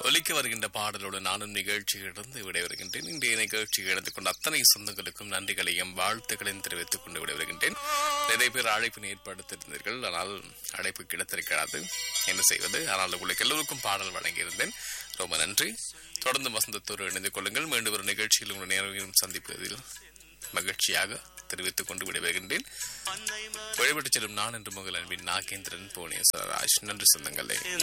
ஒலிக்க வருகின்ற பாடலோடு நானும் நிகழ்ச்சியிலிருந்து விடைபெறுகின்றேன். இன்றைய நிகழ்ச்சியை இழந்து கொண்ட அத்தனை சொந்தங்களுக்கும் நன்றிகளையும் வாழ்த்துக்களையும் தெரிவித்துக் கொண்டு விடைபெறுகின்றேன். நிறைய பேர் அழைப்பினை ஏற்படுத்தியிருந்தீர்கள், ஆனால் அழைப்பு கிடைத்திருக்கிறது. என்ன செய்வது? ஆனால் உங்களுக்கு எல்லோருக்கும் பாடல் வழங்கியிருந்தேன். ரொம்ப நன்றி. தொடர்ந்து வசந்தத்தோடு இணைந்து கொள்ளுங்கள். மீண்டும் ஒரு நிகழ்ச்சியில் உங்கள் நேரம் சந்திப்பதில் மகிழ்ச்சியாக தெரிவித்துக் கொண்டு விடைபெறுகின்றேன். வழிபட்டு செல்லும் நான் என்று உங்கள் அன்பின் நாகேந்திரன் புவனேஸ்வரராஜ். நன்றி சொந்தங்களே.